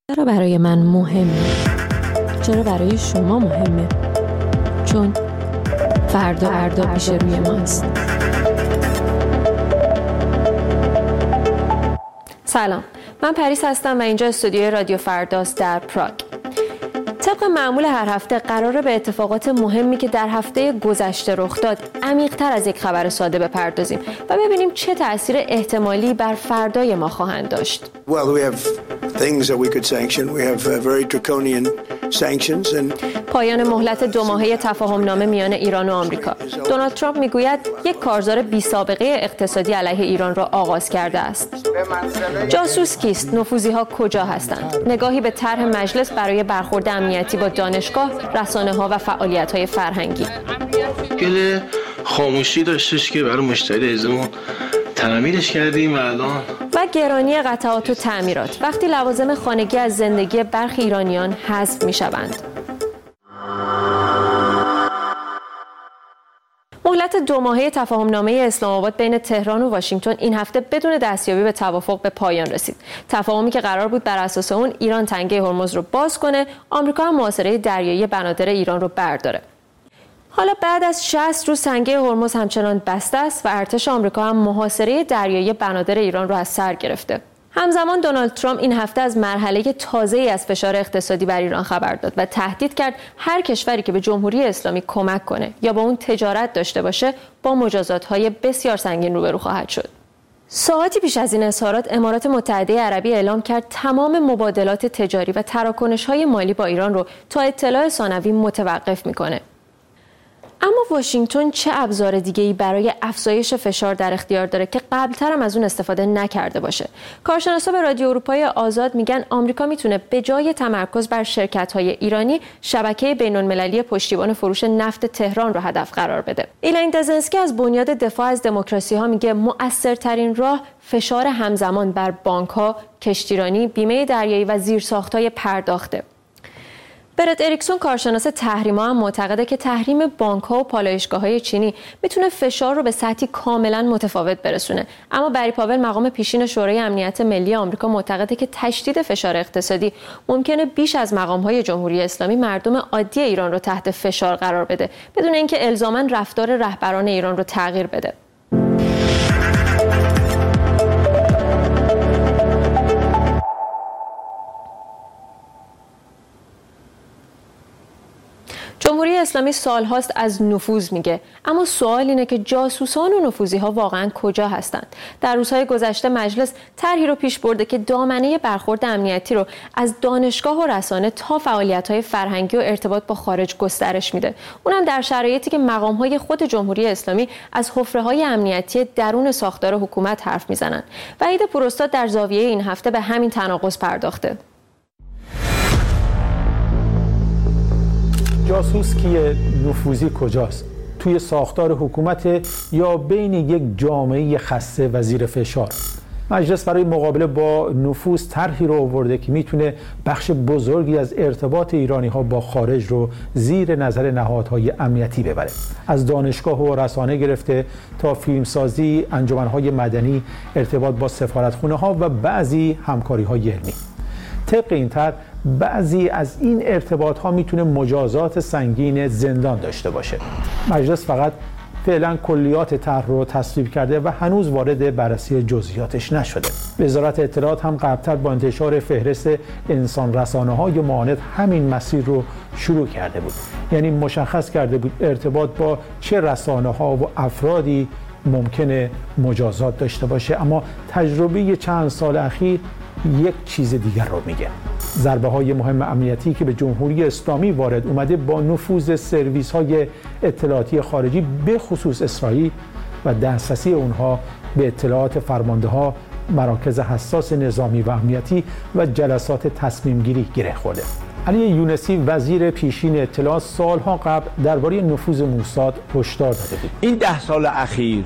چرا برای من مهمه؟ چرا برای شما مهمه؟ چون فردا پیش روی ماست. سلام، من پریس هستم و اینجا استودیوی رادیو فرداست در پراگ. طبق معمول هر هفته قراره به اتفاقات مهمی که در هفته گذشته رخ داد عمیق‌تر از یک خبر ساده بپردازیم و ببینیم چه تأثیر احتمالی بر فردای ما خواهند داشت. Well, we have things that we could sanction. We have very draconian sanctions and پایان مهلت 2 ماهه تفاهمنامه میان ایران و آمریکا. دونالد ترامپ میگوید یک کارزار بی سابقه اقتصادی علیه ایران را آغاز کرده است. جاسوس کیست؟ نفوذی‌ها کجا هستند؟ نگاهی به طرح مجلس برای برخورد امنیتی با دانشگاه، رسانه‌ها و فعالیت‌های فرهنگی. گل خاموشی داشتش که برای مشتری ازمون تعمیرش کردیم و الان و گرانی قطعات و تعمیرات وقتی لوازم خانگی از زندگی برخی ایرانیان حذف می‌شوند. مهلت 2 ماهه تفاهمنامه اسلام آباد بین تهران و واشنگتن این هفته بدون دستیابی به توافق به پایان رسید. تفاهمی که قرار بود بر اساس اون ایران تنگه هرمز رو باز کنه، آمریکا هم محاصره دریایی بنادر ایران رو برداره. حالا بعد از 60 روز تنگه هرمز همچنان بسته است و ارتش آمریکا هم محاصره دریایی بنادر ایران رو از سر گرفته. همزمان دونالد ترامپ این هفته از مرحله تازه‌ای از فشار اقتصادی بر ایران خبر داد و تهدید کرد هر کشوری که به جمهوری اسلامی کمک کنه یا با اون تجارت داشته باشه با مجازات‌های بسیار سنگین روبرو خواهد شد. ساعتی پیش از این اظهارات امارات متحده عربی اعلام کرد تمام مبادلات تجاری و تراکنش‌های مالی با ایران رو تا اطلاع ثانوی متوقف می‌کنه. اما واشنگتن چه ابزار دیگه‌ای برای افزایش فشار در اختیار داره که قبل‌تر هم از اون استفاده نکرده باشه؟ کارشناسا به رادیو اروپای آزاد میگن آمریکا میتونه به جای تمرکز بر شرکت‌های ایرانی، شبکه بین‌المللی پشتیبان فروش نفت تهران رو هدف قرار بده. ایلین دزنسکی از بنیاد دفاع از دموکراسی‌ها میگه مؤثرترین راه فشار همزمان بر بانک‌ها، کشتیرانی، بیمه دریایی و زیرساخت‌های پرداخته. برت اریکسون کارشناس تحریم‌ها هم معتقده که تحریم بانک‌ها و پالایشگاه‌های چینی میتونه فشار رو به سطحی کاملاً متفاوت برسونه. اما بری پاول مقام پیشین شورای امنیت ملی آمریکا معتقده که تشدید فشار اقتصادی ممکنه بیش از مقام‌های جمهوری اسلامی مردم عادی ایران رو تحت فشار قرار بده، بدون اینکه الزاماً رفتار رهبران ایران رو تغییر بده. جمهوری اسلامی سالهاست از نفوذ میگه، اما سوال اینه که جاسوسان و نفوذی‌ها واقعاً کجا هستند؟ در روزهای گذشته مجلس طرحی رو پیش برده که دامنه برخورد امنیتی رو از دانشگاه و رسانه تا فعالیت‌های فرهنگی و ارتباط با خارج گسترش میده. اونم در شرایطی که مقام‌های خود جمهوری اسلامی از حفره‌های امنیتی درون ساختار حکومت حرف میزنن. وحید پوراستاد در زاویه این هفته به همین تناقض پرداخته. جاسوس کیه؟ نفوذی کجاست؟ توی ساختار حکومت یا بین یک جامعه خسته و زیر فشار؟ مجلس برای مقابله با نفوذ طرحی رو آورده که میتونه بخش بزرگی از ارتباط ایرانی‌ها با خارج رو زیر نظر نهادهای امنیتی ببره. از دانشگاه و رسانه گرفته تا فیلمسازی، انجمن‌های مدنی، ارتباط با سفارتخونه‌ها و بعضی همکاری‌های علمی. طبق این طرح بعضی از این ارتباط ها میتونه مجازات سنگین زندان داشته باشه. مجلس فقط فعلا کلیات طرح رو تصویب کرده و هنوز وارد بررسی جزئیاتش نشده. وزارت اطلاعات هم قبلتر با انتشار فهرست انسان رسانه های معاند همین مسیر رو شروع کرده بود. یعنی مشخص کرده بود ارتباط با چه رسانه ها و افرادی ممکنه مجازات داشته باشه، اما تجربه چند سال اخیر یک چیز دیگر رو میگه. ضربه های مهم امنیتی که به جمهوری اسلامی وارد اومده با نفوذ سرویس های اطلاعاتی خارجی به خصوص اسرائیل و دسترسی اونها به اطلاعات فرمانده ها، مراکز حساس نظامی و امنیتی و جلسات تصمیم گیری گره خورده. علی یونسی وزیر پیشین اطلاعات سالها قبل درباره نفوذ موساد هشدار داده بود. این 10 سال اخیر